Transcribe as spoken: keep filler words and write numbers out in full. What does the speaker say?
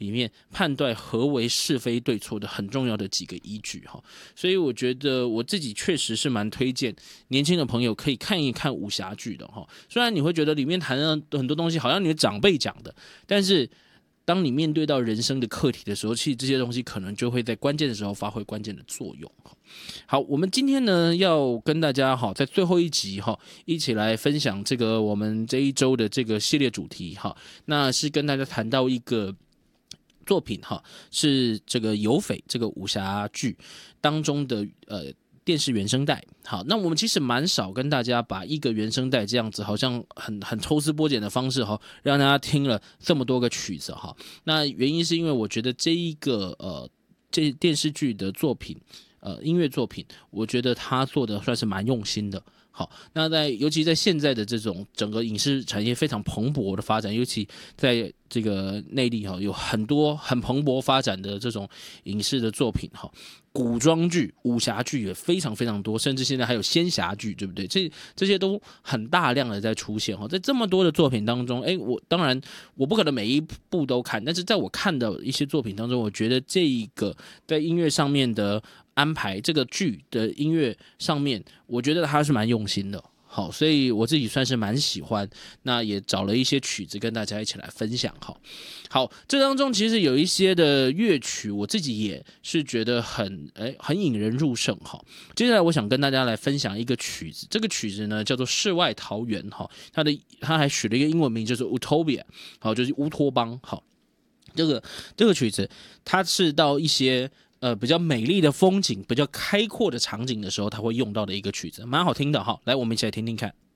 里面判断何为是非对错的很重要的几个依据哈。所以我觉得我自己确实是蛮推荐年轻的朋友可以看一看武侠剧的哈。虽然你会觉得里面谈了很多东西好像你的长辈讲的，但是当你面对到人生的课题的时候，其实这些东西可能就会在关键的时候发挥关键的作用。好，我们今天呢要跟大家哈，在最后一集哈，一起来分享这个我们这一周的这个系列主题哈，那是跟大家谈到一个作品哈，是这个有匪这个武侠剧当中的呃。电视原声带，好，那我们其实蛮少跟大家把一个原声带这样子，好像很很抽丝剥茧的方式哈，让大家听了这么多个曲子哈。那原因是因为我觉得这一个呃这电视剧的作品，呃音乐作品，我觉得他做的算是蛮用心的。好，那在尤其在现在的这种整个影视产业非常蓬勃的发展，尤其在这个内地哈，有很多很蓬勃发展的这种影视的作品哈，古装剧、武侠剧也非常非常多，甚至现在还有仙侠剧，对不对？这这些都很大量的在出现哈，在这么多的作品当中，哎，我当然我不可能每一部都看，但是在我看的一些作品当中，我觉得这一个在音乐上面的安排，这个剧的音乐上面，我觉得它是蛮用心的。好，所以我自己算是蛮喜欢，那也找了一些曲子跟大家一起来分享。好，好，这当中其实有一些的乐曲，我自己也是觉得很哎很引人入胜。哈，接下来我想跟大家来分享一个曲子，这个曲子呢叫做《世外桃源》哈，它的它还取了一个英文名，就是 Utopia， 好，就是乌托邦。好，这个这个曲子它是到一些。呃，比较美丽的风景，比较开阔的场景的时候，它会用到的一个曲子，蛮好听的哈。来，我们一起来听听看。